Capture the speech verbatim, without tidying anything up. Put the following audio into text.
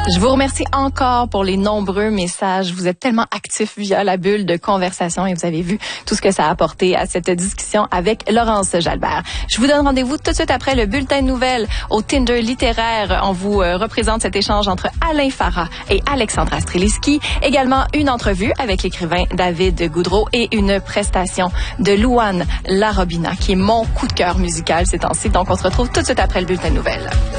Je vous remercie encore pour les nombreux messages. Vous êtes tellement actifs via la bulle de conversation et vous avez vu tout ce que ça a apporté à cette discussion avec Laurence Jalbert. Je vous donne rendez-vous tout de suite après le bulletin de nouvelles au Tinder littéraire. On vous euh, représente cet échange entre Alain Farah et Alexandra Streliski. Également une entrevue avec l'écrivain David Goudreau et une prestation de Louane Larobina qui est mon coup de cœur musical ces temps-ci. Donc on se retrouve tout de suite après le bulletin de nouvelles.